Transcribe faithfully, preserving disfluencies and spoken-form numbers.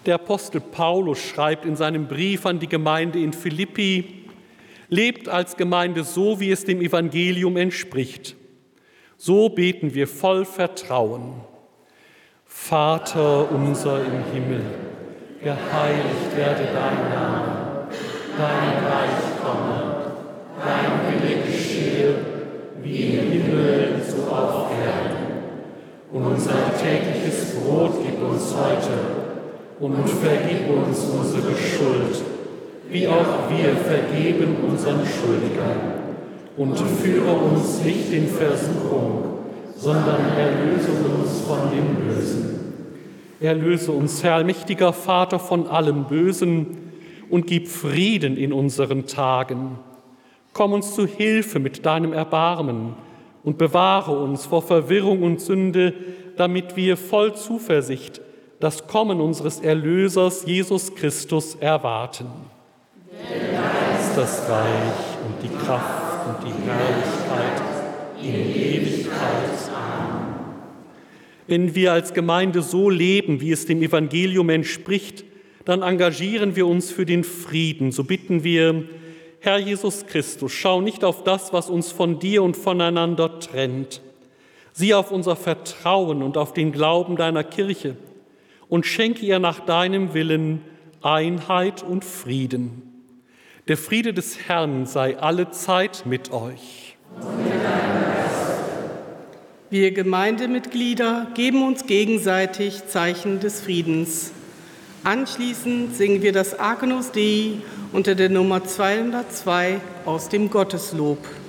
Der Apostel Paulus schreibt in seinem Brief an die Gemeinde in Philippi: Lebt als Gemeinde so, wie es dem Evangelium entspricht. So beten wir voll Vertrauen. Vater unser im Himmel, geheiligt werde dein Name, dein Reich komme, dein Wille geschehe, wie im Himmel, so auf Erden. Und unser tägliches Brot gib uns heute und vergib uns unsere Schuld, wie auch wir vergeben unseren Schuldigern. Und führe uns nicht in Versuchung, sondern erlöse uns von dem Bösen. Erlöse uns, Herr, allmächtiger Vater, von allem Bösen und gib Frieden in unseren Tagen. Komm uns zu Hilfe mit deinem Erbarmen und bewahre uns vor Verwirrung und Sünde, damit wir voll Zuversicht das Kommen unseres Erlösers Jesus Christus erwarten. Denn dein ist das Reich und die Kraft und die Herrlichkeit in Ewigkeit. Amen. Wenn wir als Gemeinde so leben, wie es dem Evangelium entspricht, dann engagieren wir uns für den Frieden. So bitten wir: Herr Jesus Christus, schau nicht auf das, was uns von dir und voneinander trennt. Sieh auf unser Vertrauen und auf den Glauben deiner Kirche und schenke ihr nach deinem Willen Einheit und Frieden. Der Friede des Herrn sei allezeit mit euch. Wir Gemeindemitglieder geben uns gegenseitig Zeichen des Friedens. Anschließend singen wir das Agnus Dei unter der Nummer zweihundertzwei aus dem Gotteslob.